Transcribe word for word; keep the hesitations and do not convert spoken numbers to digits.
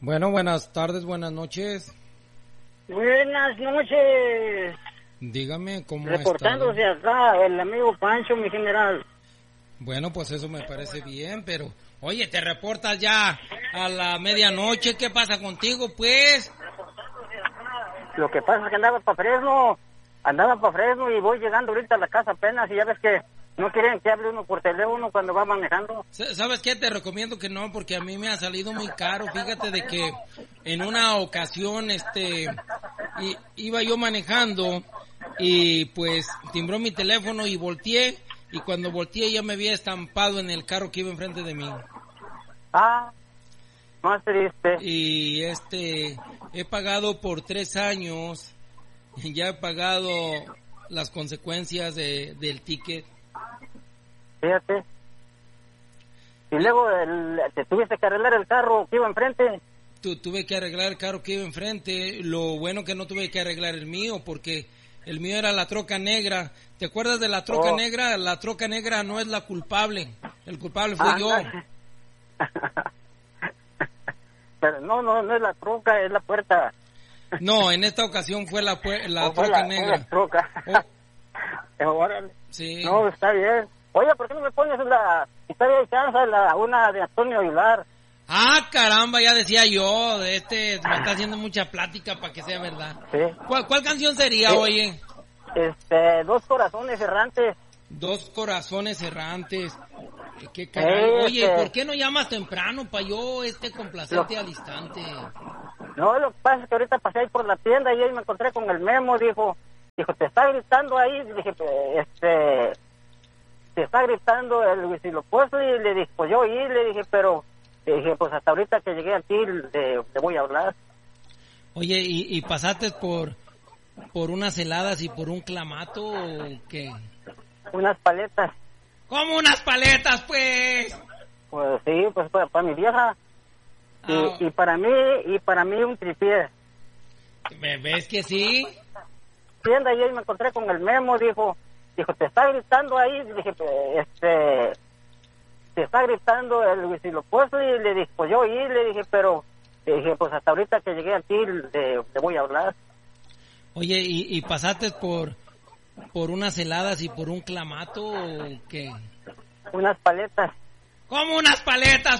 Bueno, buenas tardes, buenas noches. Buenas noches. Dígame cómo está. Reportándose acá el amigo Pancho, mi general. Bueno, pues eso me parece bien, pero... Oye, te reportas ya a la medianoche, ¿qué pasa contigo, pues? Lo que pasa es que andaba para Fresno, andaba para Fresno y voy llegando ahorita a la casa apenas y ya ves que no quieren que hable uno por teléfono cuando va manejando. ¿Sabes qué? Te recomiendo que no, porque a mí me ha salido muy caro. Fíjate de que en una ocasión, este, i- iba yo manejando y pues timbró mi teléfono y volteé, y cuando volteé ya me había estampado en el carro que iba enfrente de mí. Ah, más triste. Y este, he pagado por tres años, ya he pagado las consecuencias de, del ticket. Fíjate. Y luego el, te tuviste que arreglar el carro que iba enfrente. Tu, tuve que arreglar el carro que iba enfrente. Lo bueno que no tuve que arreglar el mío, porque el mío era la troca negra. ¿Te acuerdas de la troca Oh. negra? La troca negra no es la culpable. El culpable fue Ah, yo. Pero no, no, no es la troca, es la puerta. No, en esta ocasión fue la, pue- la Oh, fue troca la- fue negra. la troca. Oh, Órale. sí. No, está bien. Oye, ¿por qué no me pones la historia de chanza, la una de Antonio Aguilar? Ah, caramba, ya decía yo, de este me está haciendo mucha plática para que sea verdad. Sí. ¿Cuál, cuál canción sería, Sí. oye? Este, dos corazones errantes. Dos corazones errantes. Eh, ¿Qué caray? Eh, Oye, este- ¿por qué no llamas temprano para yo este complacerte Lo- al instante? No, lo que pasa es que ahorita pasé ahí por la tienda y ahí me encontré con el Memo, dijo, dijo, te está gritando ahí, dije, este, te está gritando el Huitzilopochtli, y le dije, pues yo oí, le dije, pero, le dije, pues hasta ahorita que llegué aquí, le, le voy a hablar. Oye, ¿y, y pasaste por por unas heladas y por un clamato o qué? Unas paletas, ¿Cómo unas paletas, pues? pues sí, pues para, para mi vieja, y, Ah, y para mí, y para mí un tripié. ¿me ves que sí? Tienda y ahí me encontré con el Memo, dijo, dijo, te está gritando ahí, dije, este, te está gritando el Huitzilopochtli, y le dije, pues yo oí, le dije, pero, le dije, pues hasta ahorita que llegué aquí, le, le voy a hablar. Oye, ¿y, y pasaste por por unas heladas y por un clamato o qué? Unas paletas. ¿Cómo unas paletas,